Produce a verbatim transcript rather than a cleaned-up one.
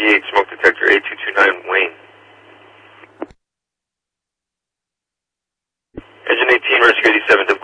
ninety-eight, smoke detector eight two two nine, Wayne. Engine eighteen, rescue eighty-seven,